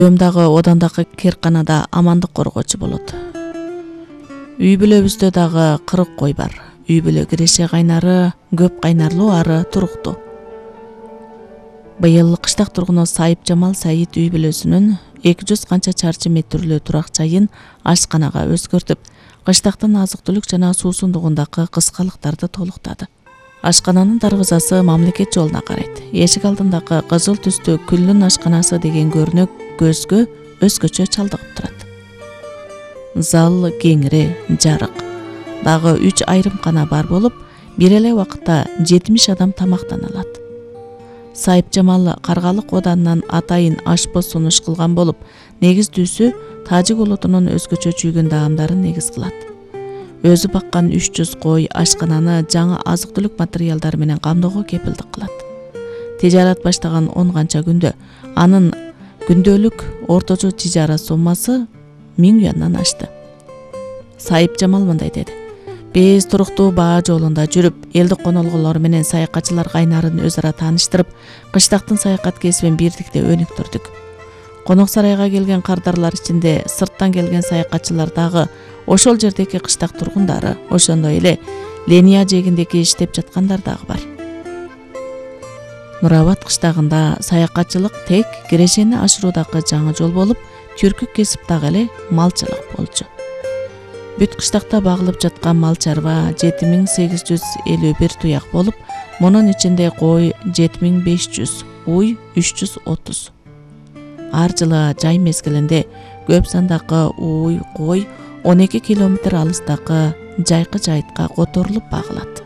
Дагы одан дагы керканада амандык коргоочу болот. Үй бүлөбүздө дагы 40 кой бар. Үй бүлө киреше кайнары, көп кайнарлуу ары туруктуу. Быйыл кыштак тургуну Сайып Жамал Саид үй бүлөсүнүн 200 канча чарчы метрлүү турак жайын ашканага өзгөртүп, кыштактын азык-түлүк жана суусундугундагы кыскалыктарды толуктады. Ашкананын дарбазасы мамлекет жолуна карайт. Эшик алдындагы кызыл түстүү күллүн ашканасы деген көрнөк көзгө өзгөчө чалдыгып турат. Зал кеңири, жарык. Дагы 3 айрымкана бар болуп, бир эле убакытта 70 адам тамактана алат. Сайып Жамал Каргалык оданынан атайын ашпоз сунуш кылган болуп, негиздүүсү тажик улутунун өзгөчө жүйгөн даамдарын негиз кылат. Өзү баккан 300 кой ашкананы жаңы азык-түлүк материалдары менен камдоого кепилдик кылат. Тижарат баштаган 10 канча күндө анын күндөлүк орточо тижара суммасы 1000 юандан ашты. Сайып Жамал мындай деди: "Биз туруктуу баа жолунда жүрүп, элдик конолгулор менен саякатчылар кайнарын өз ара тааныштырып, кыштактын саякат кесибин бирдикте өнүктүрдүк. Конок сарайга келген кардарлар ичинде сырттан келген саякатчылар дагы ошол жердеки кыштак тургундары, ошондой эле Ления жээгиндеги иштеп жаткандар дагы бар. Нурабад кыштагында саякатчылык тек кирешени ашыруудагы жаңы жол болуп, түркүк кесип дагы эле малчылык болчу. Бүт кыштакта багылып жаткан мал чарба 7851 туяк болуп, мунун ичинде кой 7500, уй 330. Ар жылы жай мезгилинде көп сандагы уй, кой 12 километр алыстагы жайкы жайытка которулуп багылат.